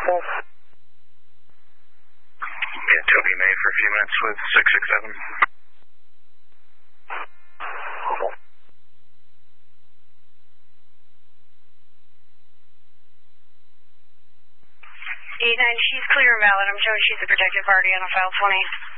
Yeah, Toby May for a few minutes with 667. She's clear and valid. I'm showing she's a protected party on a file 20.